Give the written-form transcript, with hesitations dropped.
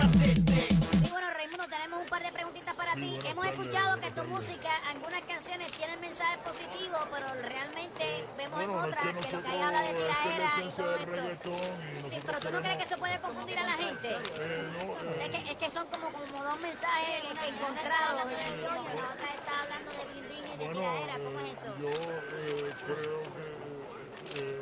Sí, bueno, Raimundo, tenemos un par de preguntitas para ti. Hemos escuchado que tu música, algunas canciones tienen mensajes positivos, pero realmente vemos en otras que lo que hay habla de tiraera y todo esto. Sí, pero ¿tú no crees que eso puede confundir a la gente? Es que son como dos mensajes encontrados. La otra está hablando de bling bling y de tiraera. ¿Cómo es eso? Yo creo que